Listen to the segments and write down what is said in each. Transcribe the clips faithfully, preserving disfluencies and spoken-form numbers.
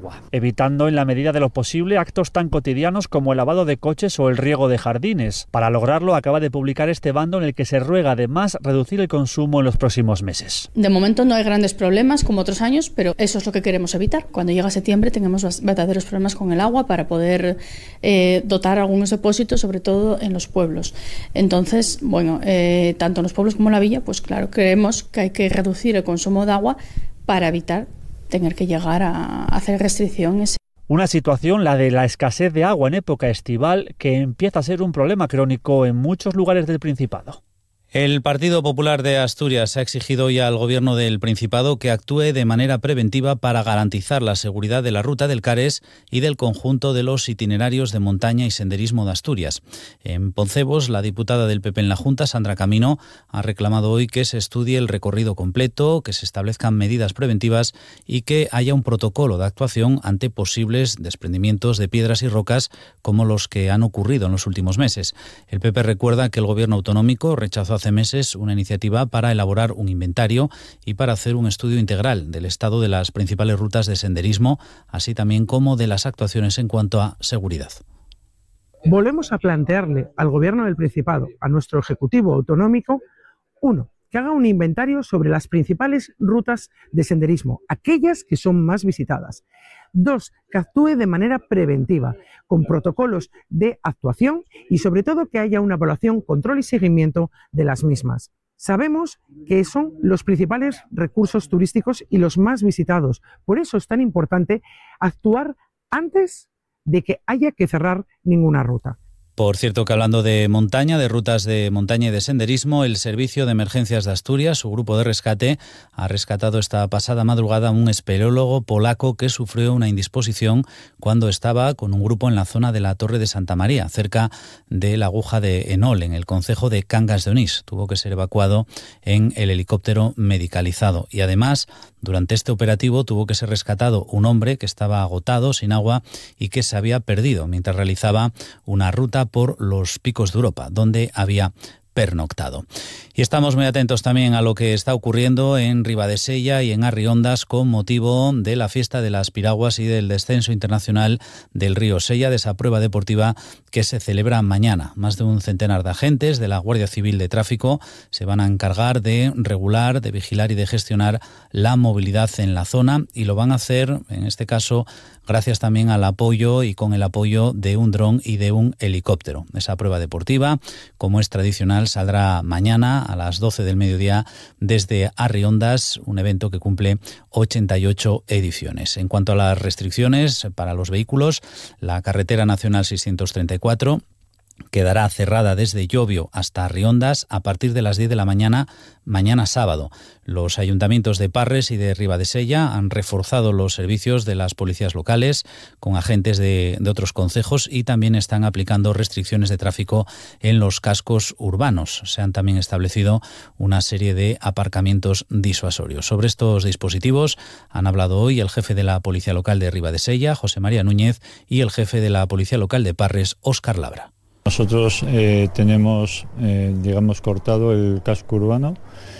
agua, evitando en la medida de lo posible actos tan cotidianos como el lavado de coches o el riego de jardines. Para lograrlo, acaba de publicar este bando en el que se ruega además reducir el consumo en los próximos meses. De momento no hay grandes problemas como otros años, pero eso es lo que queremos evitar. Cuando llega septiembre tengamos verdaderos problemas con el agua para poder eh, dotar algunos depósitos, sobre todo en los pueblos. Entonces, bueno, eh, tanto en los pueblos como en la villa, pues claro, creemos que hay que reducir el consumo de agua para evitar tener que llegar a hacer restricciones. Una situación, la de la escasez de agua en época estival, que empieza a ser un problema crónico en muchos lugares del Principado. El Partido Popular de Asturias ha exigido hoy al Gobierno del Principado que actúe de manera preventiva para garantizar la seguridad de la ruta del Cares y del conjunto de los itinerarios de montaña y senderismo de Asturias. En Poncebos, la diputada del P P en la Junta, Sandra Camino, ha reclamado hoy que se estudie el recorrido completo, que se establezcan medidas preventivas y que haya un protocolo de actuación ante posibles desprendimientos de piedras y rocas como los que han ocurrido en los últimos meses. El P P recuerda que el Gobierno autonómico rechazó hace meses una iniciativa para elaborar un inventario y para hacer un estudio integral del estado de las principales rutas de senderismo, así también como de las actuaciones en cuanto a seguridad. Volvemos a plantearle al Gobierno del Principado, a nuestro Ejecutivo autonómico, uno, que haga un inventario sobre las principales rutas de senderismo, aquellas que son más visitadas. Dos, que actúe de manera preventiva, con protocolos de actuación y sobre todo que haya una evaluación, control y seguimiento de las mismas. Sabemos que son los principales recursos turísticos y los más visitados. Por eso es tan importante actuar antes de que haya que cerrar ninguna ruta. Por cierto que hablando de montaña, de rutas de montaña y de senderismo, el Servicio de Emergencias de Asturias, su grupo de rescate, ha rescatado esta pasada madrugada a un espeleólogo polaco que sufrió una indisposición cuando estaba con un grupo en la zona de la Torre de Santa María, cerca de la aguja de Enol, en el concejo de Cangas de Onís. Tuvo que ser evacuado en el helicóptero medicalizado y además, durante este operativo tuvo que ser rescatado un hombre que estaba agotado, sin agua y que se había perdido mientras realizaba una ruta por los picos de Europa, donde había pernoctado. Y estamos muy atentos también a lo que está ocurriendo en Ribadesella y en Arriondas con motivo de la fiesta de las piraguas y del descenso internacional del río Sella, de esa prueba deportiva que se celebra mañana. Más de un centenar de agentes de la Guardia Civil de Tráfico se van a encargar de regular, de vigilar y de gestionar la movilidad en la zona y lo van a hacer, en este caso, gracias también al apoyo y con el apoyo de un dron y de un helicóptero. Esa prueba deportiva, como es tradicional, saldrá mañana a las doce del mediodía desde Arriondas, un evento que cumple ochenta y ocho ediciones. En cuanto a las restricciones para los vehículos, la carretera nacional seiscientos treinta y cuatro quedará cerrada desde Llobio hasta Arriondas a partir de las diez de la mañana, mañana sábado. Los ayuntamientos de Parres y de Ribadesella han reforzado los servicios de las policías locales con agentes de, de otros concejos y también están aplicando restricciones de tráfico en los cascos urbanos. Se han también establecido una serie de aparcamientos disuasorios. Sobre estos dispositivos han hablado hoy el jefe de la Policía Local de Ribadesella, José María Núñez, y el jefe de la Policía Local de Parres, Óscar Labra. Nosotros eh, tenemos, eh, digamos, cortado el casco urbano,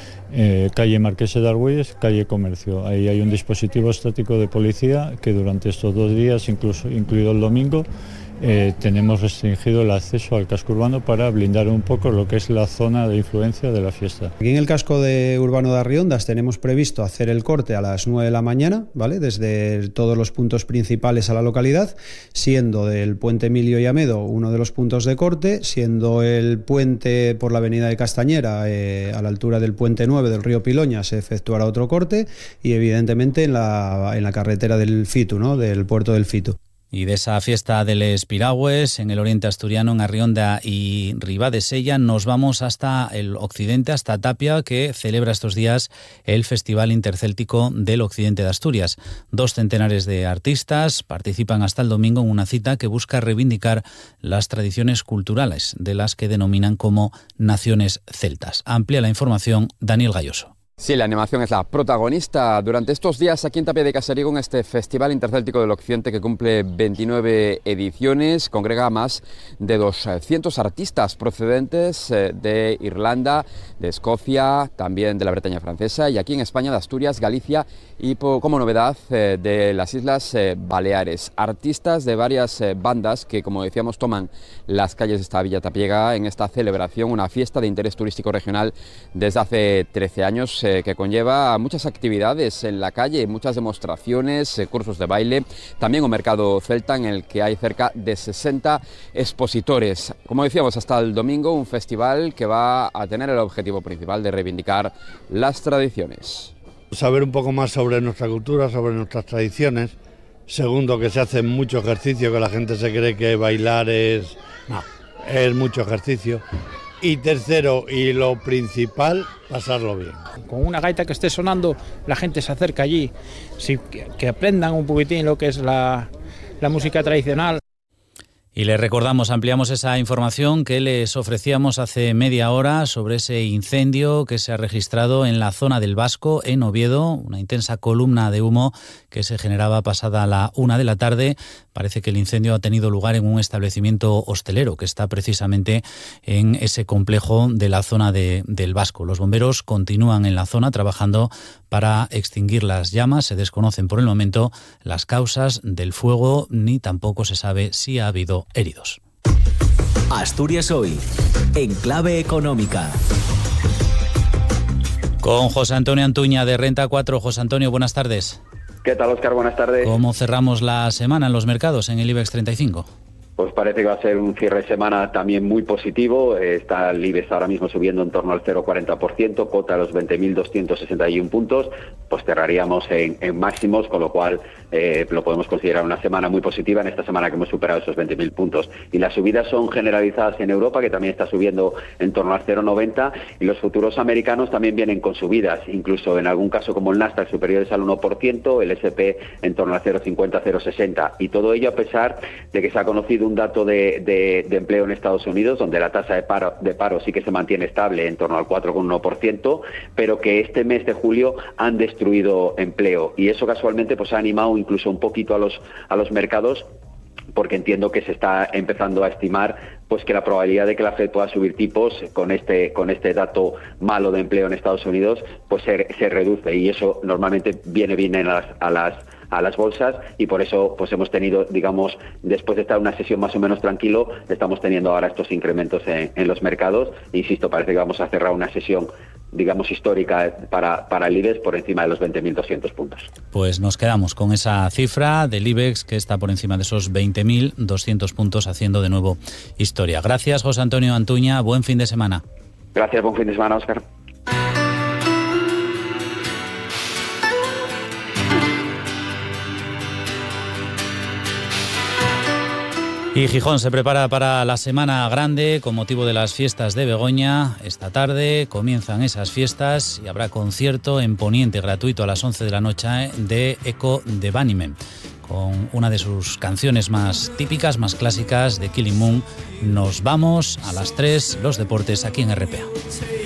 eh, calle Marqués de Argüelles, calle Comercio. Ahí hay un dispositivo estático de policía que durante estos dos días, incluso incluido el domingo, eh, tenemos restringido el acceso al casco urbano para blindar un poco lo que es la zona de influencia de la fiesta. Aquí en el casco de urbano de Arriondas tenemos previsto hacer el corte a las nueve de la mañana, ¿vale? Desde todos los puntos principales a la localidad, siendo del puente Emilio y Amedo uno de los puntos de corte, siendo el puente por la avenida de Castañera eh, a la altura del puente nueve del río Piloña se efectuará otro corte y evidentemente en la, en la carretera del Fitu, ¿no? Del puerto del Fitu. Y de esa fiesta de les Piragües en el oriente asturiano, en Arrionda y Ribadesella, nos vamos hasta el occidente, hasta Tapia, que celebra estos días el Festival Intercéltico del Occidente de Asturias. Dos centenares de artistas participan hasta el domingo en una cita que busca reivindicar las tradiciones culturales de las que denominan como naciones celtas. Amplia la información Daniel Galloso. Sí, la animación es la protagonista durante estos días aquí en Tapia de Casariego, en este Festival Intercéltico del Occidente que cumple veintinueve ediciones. Congrega a más de doscientos artistas procedentes de Irlanda, de Escocia, también de la Bretaña francesa y aquí en España de Asturias, Galicia y como novedad de las Islas Baleares. Artistas de varias bandas que, como decíamos, toman las calles de esta Villa Tapiega en esta celebración, una fiesta de interés turístico regional desde hace trece años. Que conlleva muchas actividades en la calle, muchas demostraciones, cursos de baile, también un mercado celta en el que hay cerca de sesenta expositores. Como decíamos, hasta el domingo un festival que va a tener el objetivo principal de reivindicar las tradiciones. Saber un poco más sobre nuestra cultura, sobre nuestras tradiciones. Segundo, que se hace mucho ejercicio, que la gente se cree que bailar es... no, es mucho ejercicio. Y tercero, y lo principal, pasarlo bien. Con una gaita que esté sonando, la gente se acerca allí, sí, que, que aprendan un poquitín lo que es la, la música tradicional. Y les recordamos, ampliamos esa información que les ofrecíamos hace media hora sobre ese incendio que se ha registrado en la zona del Vasco, en Oviedo, una intensa columna de humo que se generaba pasada la una de la tarde. Parece que el incendio ha tenido lugar en un establecimiento hostelero que está precisamente en ese complejo de la zona de, del Vasco. Los bomberos continúan en la zona trabajando para extinguir las llamas. Se desconocen por el momento las causas del fuego, ni tampoco se sabe si ha habido heridos. Asturias Hoy, en clave económica. Con José Antonio Antuña de Renta cuatro. José Antonio, buenas tardes. ¿Qué tal, Óscar? Buenas tardes. ¿Cómo cerramos la semana en los mercados, en el IBEX treinta y cinco? Pues parece que va a ser un cierre de semana también muy positivo. Está el IBEX ahora mismo subiendo en torno al cero coma cuarenta por ciento, cota a los veinte mil doscientos sesenta y uno puntos. Pues cerraríamos en, en máximos, con lo cual eh, lo podemos considerar una semana muy positiva en esta semana que hemos superado esos veinte mil puntos. Y las subidas son generalizadas en Europa, que también está subiendo en torno al cero coma noventa, y los futuros americanos también vienen con subidas, incluso en algún caso como el Nasdaq superiores al uno por ciento, el ese pe en torno al cero coma cincuenta, cero coma sesenta. Y todo ello a pesar de que se ha conocido un dato de, de, de empleo en Estados Unidos, donde la tasa de paro, de paro sí que se mantiene estable en torno al cuatro coma uno por ciento, pero que este mes de julio han destruido empleo, y eso casualmente pues ha animado incluso un poquito a los a los mercados, porque entiendo que se está empezando a estimar pues que la probabilidad de que la Fed pueda subir tipos con este con este dato malo de empleo en Estados Unidos pues se, se reduce, y eso normalmente viene bien a las, a las a las bolsas, y por eso pues hemos tenido, digamos, después de estar una sesión más o menos tranquilo, estamos teniendo ahora estos incrementos en, en los mercados. Insisto, parece que vamos a cerrar una sesión, digamos, histórica para, para el IBEX por encima de los veinte mil doscientos puntos. Pues nos quedamos con esa cifra del IBEX que está por encima de esos veinte mil doscientos puntos, haciendo de nuevo historia. Gracias, José Antonio Antuña. Buen fin de semana. Gracias, buen fin de semana, Óscar. Y Gijón se prepara para la semana grande con motivo de las fiestas de Begoña. Esta tarde comienzan esas fiestas y habrá concierto en Poniente gratuito a las once de la noche de Echo de Bunnymen, con una de sus canciones más típicas, más clásicas, de Killing Moon. Nos vamos a las tres, los deportes aquí en R P A.